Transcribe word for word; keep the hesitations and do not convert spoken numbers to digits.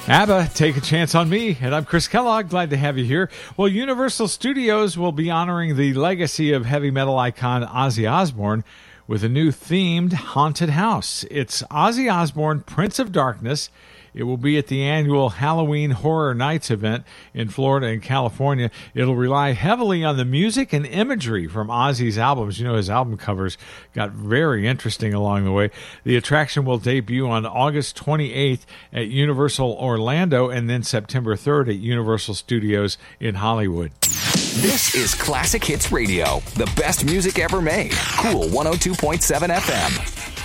ABBA, Take a Chance on Me, and I'm Chris Kellogg. Glad to have you here. Well, Universal Studios will be honoring the legacy of heavy metal icon Ozzy Osbourne with a new themed haunted house. It's Ozzy Osbourne, Prince of Darkness. It will be at the annual Halloween Horror Nights event in Florida and California. It'll rely heavily on the music and imagery from Ozzy's albums. You know, his album covers got very interesting along the way. The attraction will debut on August twenty-eighth at Universal Orlando and then September third at Universal Studios in Hollywood. This is Classic Hits Radio, the best music ever made. Cool one oh two point seven F M.